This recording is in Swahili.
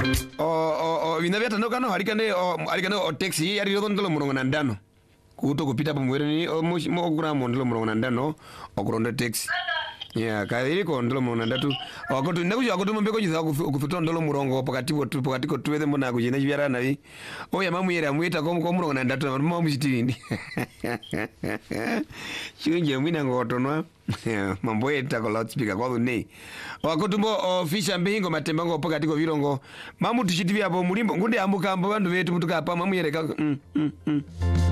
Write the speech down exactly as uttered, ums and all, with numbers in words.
o o vinaveta no kano harikane o harikane o taxi yari yodo ndolo murongo na ndano kuto kupita pamwere ni mo ogura mo ndolo murongo na ndano okuronda taxi ya kairi ko ndolo murongo na ndatu akotu ndakuja akotu mbeko jiza kufuta ndolo murongo pakati bo pakati ko tuweze mbona kujina jibyara nabi oya mamuyere amwita ko ko murongo na ndatu mamu mchitindi chunje mwina ngotonwa mambo yeta ko loudspeaker kwa ne wakotumbo fisha mbihingo matemba ngo pakati ko virongo mamu tuchitibya bo mulimbo ngunde ambuka ambo bandu betu mutuka pa mamuyere ka mm, mm, mm.